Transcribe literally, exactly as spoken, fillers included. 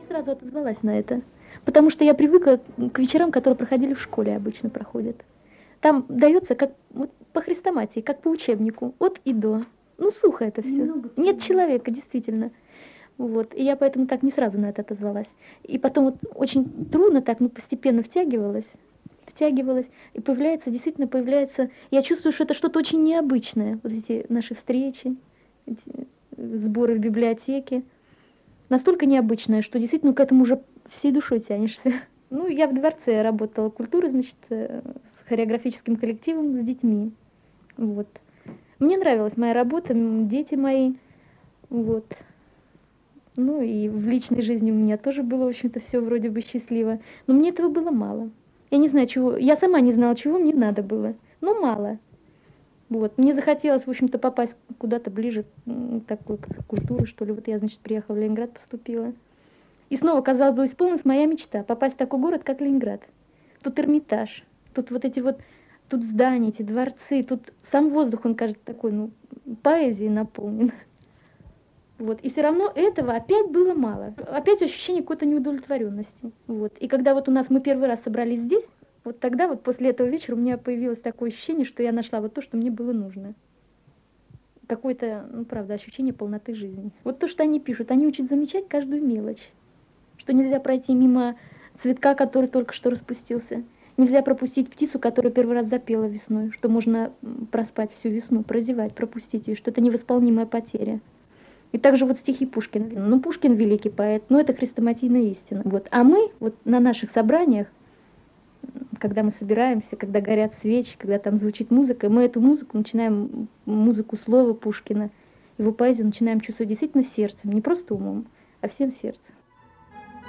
сразу отозвалась на это, потому что я привыкла к вечерам, которые проходили в школе, обычно проходят. Там дается как вот, по хрестоматии, как по учебнику, от и до. Ну, сухо это все. Немного Нет трудно. человека, действительно. Вот. И я поэтому так не сразу на это отозвалась. И потом вот очень трудно так, ну, постепенно втягивалась, втягивалась, и появляется, действительно появляется, я чувствую, что это что-то очень необычное, вот эти наши встречи, эти сборы в библиотеке. Настолько необычное, что действительно к этому уже всей душой тянешься. Ну, я в дворце работала культуры, значит, э, с хореографическим коллективом, с детьми. Вот. Мне нравилась моя работа, м, дети мои. Вот. Ну и в личной жизни у меня тоже было, в общем-то, все вроде бы счастливо. Но мне этого было мало. Я не знаю, чего. Я сама не знала, чего мне надо было. Но мало. Вот. Мне захотелось, в общем-то, попасть куда-то ближе к такой к культуре, что ли. Вот я, значит, приехала в Ленинград, поступила. И снова, казалось бы, исполнилась моя мечта попасть в такой город, как Ленинград. Тут Эрмитаж, тут вот эти вот, тут здания, эти дворцы, тут сам воздух, он кажется такой, ну, поэзией наполнен. Вот. И все равно этого опять было мало. Опять ощущение какой-то неудовлетворенности. Вот. И когда вот у нас мы первый раз собрались здесь, вот тогда вот после этого вечера у меня появилось такое ощущение, что я нашла вот то, что мне было нужно. Какое-то, ну правда, ощущение полноты жизни. Вот то, что они пишут, они учат замечать каждую мелочь. Что нельзя пройти мимо цветка, который только что распустился. Нельзя пропустить птицу, которая первый раз запела весной. Что можно проспать всю весну, прозевать, пропустить ее. Что это невосполнимая потеря. И также вот стихи Пушкина. Ну, Пушкин великий поэт, но это хрестоматийная истина. Вот. А мы вот на наших собраниях, когда мы собираемся, когда горят свечи, когда там звучит музыка, мы эту музыку начинаем, музыку слова Пушкина, его поэзию начинаем чувствовать действительно сердцем, не просто умом, а всем сердцем.